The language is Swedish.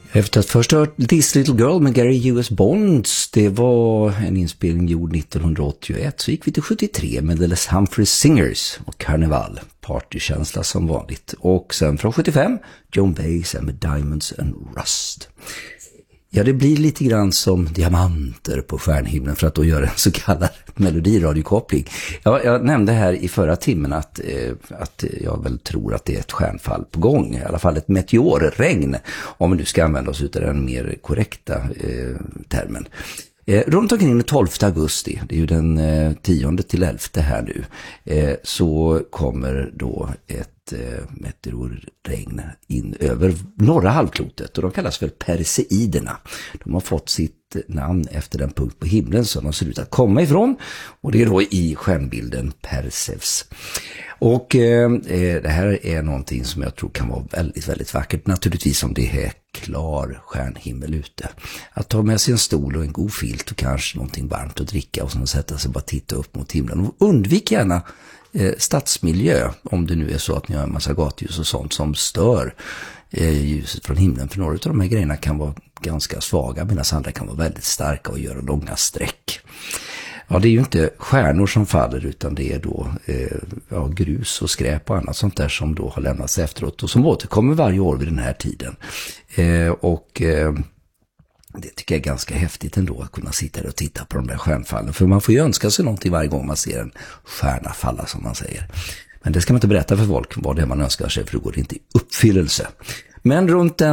Efter att först ha hört This Little Girl med Gary U.S. Bonds, det var en inspelning gjord 1981, så gick vi till 73 med The Les Humphreys Singers och Carnival, partykänsla som vanligt. Och sen från 75, Joan Baez med Diamonds and Rust. Ja, det blir lite grann som diamanter på stjärnhimlen, för att då göra en så kallad melodiradiokoppling. Jag nämnde här i förra timmen att jag väl tror att det är ett stjärnfall på gång. I alla fall ett meteorregn, om vi nu ska använda oss av den mer korrekta termen. Runt omkring den 12 augusti, det är ju den 10 till 11 här nu, så kommer då ett meteorregn in över norra halvklotet, och de kallas väl Perseiderna. De har fått sitt namn efter den punkt på himlen som de ser ut att komma ifrån, och det är då i stjärnbilden Perseus. Och det här är någonting som jag tror kan vara väldigt, väldigt vackert, naturligtvis om det är klar stjärnhimmel ute. Att ta med sig en stol och en god filt och kanske någonting varmt att dricka och sen sätta sig och bara titta upp mot himlen. Och undvik gärna stadsmiljö, om det nu är så att ni har en massa gatljus och sånt som stör ljuset från himlen. För några av de här grejerna kan vara ganska svaga, medan andra kan vara väldigt starka och göra långa streck. Ja, det är ju inte stjärnor som faller, utan det är då grus och skräp och annat sånt där som då har lämnats efteråt och som återkommer varje år vid den här tiden. Det tycker jag är ganska häftigt ändå, att kunna sitta där och titta på de där stjärnfallen. För man får ju önska sig någonting varje gång man ser en stjärna falla, som man säger. Men det ska man inte berätta för folk vad det är man önskar sig, för då går det inte i uppfyllelse. Men runt den